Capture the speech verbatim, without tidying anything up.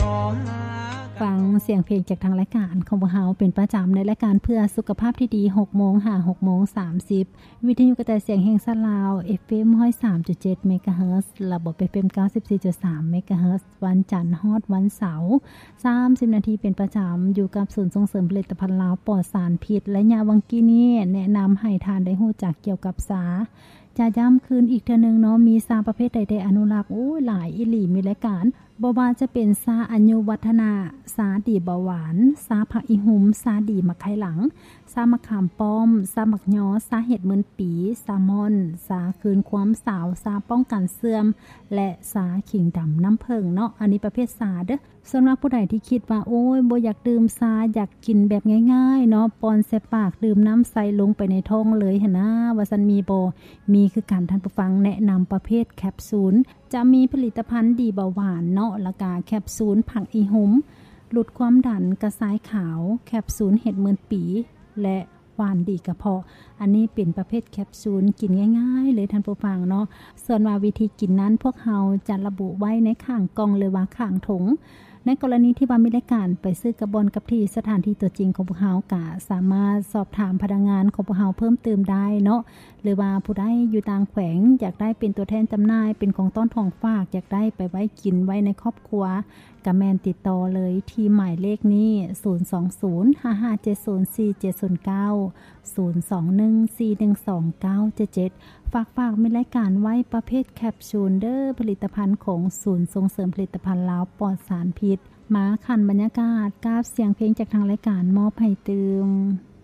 ฟังเสียงเพลงจากทางรายการของพวกเฮาเป็นประจำในรายการเพื่อสุขภาพที่ดี หกโมง ห้า หกโมงสามสิบ วิทยุกระจายเสียงแห่งชาติลาว เอฟ เอ็ม หนึ่งศูนย์สามจุดเจ็ด เมกะเฮิรตซ์ระบบ เอฟ เอ็ม เก้าสิบสี่จุดสาม เมกะเฮิรตซ์วันจันทร์ฮอดวันเสาร์สามสิบนาทีเป็นประจำอยู่กับศูนย์ส่งเสริมผลิตภัณฑ์ลาวปลอดสารพิษและยาวังกี้นี้แนะนำให้ทานได้ฮู้จักเกี่ยวกับสาจะย้ำคืนอีกเทื่อนึงเนาะมีสาประเภทใดๆอนุรักษ์โอ้ยหลายอีหลีมีรายการบ่ว่าจะเป็นสาอัญยุวัฒนาสาดีเบาหวานสาผักอีหุมสาดีมะไข่หลังสามะขามป้อมสามักยอสาเห็ดเหมือนปีสามอนสาคืนความสาวสาป้องกันเสื่อมและสาขิงดำน้ำเพิงเนาะอันนี้ประเภทสาเด้อสำหรับผู้ใดที่คิดว่าโอ้ยบ่อยากดื่มสาอยากกินแบบง่ายๆเนาะปอนใส่ปากดื่มน้ำใส่ลงไปในท้องเลยหั่นนะว่าซั่นมีบ่มีคือการท่านผู้ฟังแนะนำประเภทแคปซูลจะมีผลิตภัณฑ์ดีเบาหวานเนาะแล้วก็แคปซูลผักอีหุมลดความดันกระสายขาวแคปซูลเห็ดเหมือนปีและหวานดีกระเพาะอันนี้เป็นประเภทแคปซูลกินง่ายๆเลยท่านผู้ฟังเนาะส่วนว่าวิธีกินนั้นพวกเฮาจะระบุไว้ในข้างกล่องหรือว่าข้างถุงในกรณีที่ว่ามีรายการไปซื้อกระบอนกับที่สถานที่ตัวจริงของพวกเฮากะสามารถสอบถามพนักงานของพวกเฮาเพิ่มเติมได้เนาะหรือว่าผู้ใดอยู่ต่างแขวงอยากได้เป็นตัวแทนจำหน่ายเป็นของต้อนของฝากอยากได้ไปไว้กินไว้ในครอบครัวกะแมนติดต่อเลยที่หมายเลขนี้ศูนย์ สอง ศูนย์ ห้า ห้า เจ็ด ศูนย์ สี่ เจ็ด ศูนย์ เก้า ศูนย์ สอง หนึ่ง สี่ หนึ่ง สอง เก้า เจ็ด เจ็ดฝากฝากมีรายการไว้ประเภทแคปซูลเดอร์ผลิตภัณฑ์ของศูนย์ส่งเสริมผลิตภัณฑ์ลาวปลอดสารพิษมาขันบรรยากาศกราบเสียงเพลงจากทางรายการมอบให้ตืม